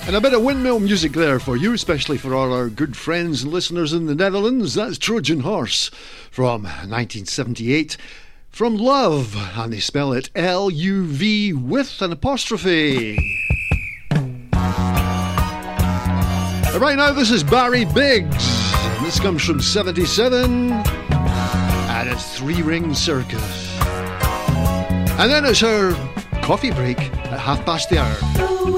And a bit of windmill music there for you, especially for all our good friends and listeners in the Netherlands. That's Trojan Horse from 1978. From Love, and they spell it L-U-V with an apostrophe. Right now, this is Barry Biggs. And this comes from 77, and it's Three Ring Circus. And then it's her coffee break at 1:30.